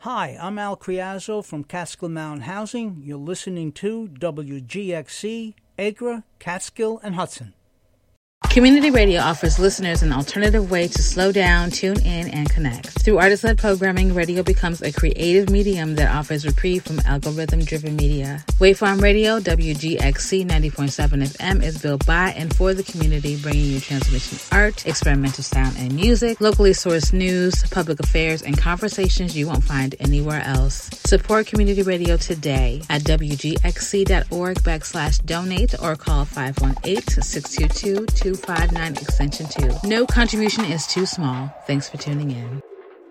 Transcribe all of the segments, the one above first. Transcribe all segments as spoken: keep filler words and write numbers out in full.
Hi, I'm Al Criazzo from Catskill Mountain Housing. You're listening to W G X C, Acre, Catskill, and Hudson. Community radio offers listeners an alternative way to slow down, tune in, and connect. Through artist-led programming, radio becomes a creative medium that offers reprieve from algorithm-driven media. Waveform Radio, W G X C ninety point seven F M, is built by and for the community, bringing you transmission art, experimental sound and music, locally sourced news, public affairs, and conversations you won't find anywhere else. Support community radio today at W G X C dot org backslash donate or call five one eight, six two two, two five nine extension two. No contribution is too small. Thanks for tuning in.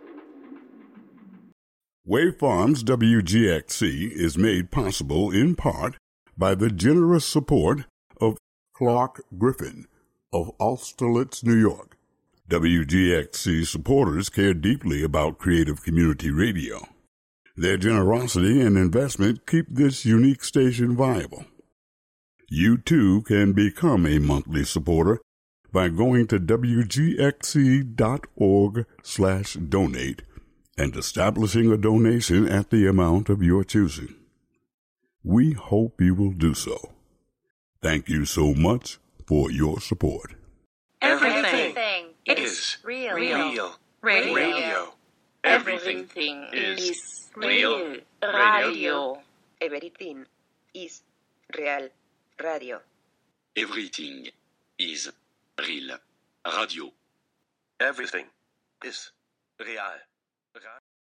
Waveforms W G X C is made possible in part by the generous support of Clark Griffin of Austerlitz, New York. W G X C supporters care deeply about creative community radio. Their generosity and investment keep this unique station viable. You too can become a monthly supporter by going to W G X C dot org slash donate and establishing a donation at the amount of your choosing. We hope you will do so. Thank you so much for your support. Everything, Everything is, is real. real. Radio. Radio. Everything, Everything is, is real. Radio. Everything is real. Radio. Everything is real. Radio. Everything is real.